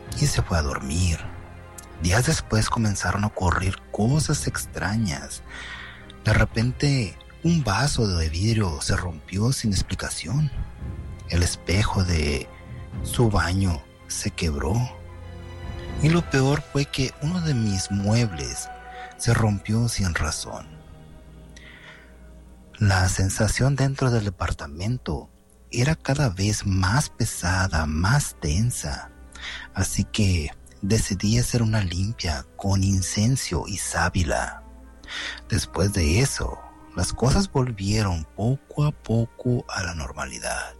y se fue a dormir. Días después comenzaron a ocurrir cosas extrañas. De repente, un vaso de vidrio se rompió sin explicación. El espejo de su baño se quebró. Y lo peor fue que uno de mis muebles se rompió sin razón. La sensación dentro del departamento era cada vez más pesada, más tensa. Así que decidí hacer una limpia con incienso y sábila. Después de eso, las cosas volvieron poco a poco a la normalidad.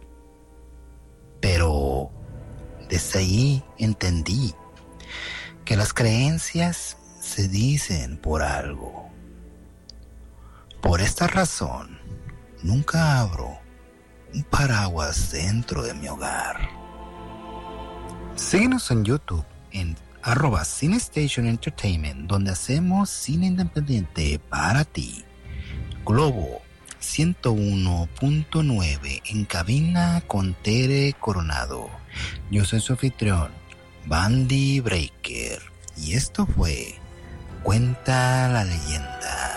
Pero desde ahí entendí que las creencias se dicen por algo. Por esta razón, nunca abro un paraguas dentro de mi hogar. Síguenos en YouTube en @CineStation Entertainment, donde hacemos cine independiente para ti. Globo 101.9 en cabina con Tere Coronado. Yo soy su anfitrión, Bandy Breaker, y esto fue Cuenta la Leyenda.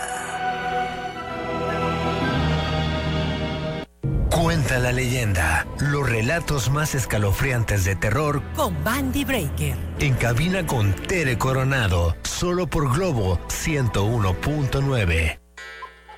Cuenta la leyenda, los relatos más escalofriantes de terror con Bandy Breaker. En cabina con Tere Coronado, solo por Globo 101.9.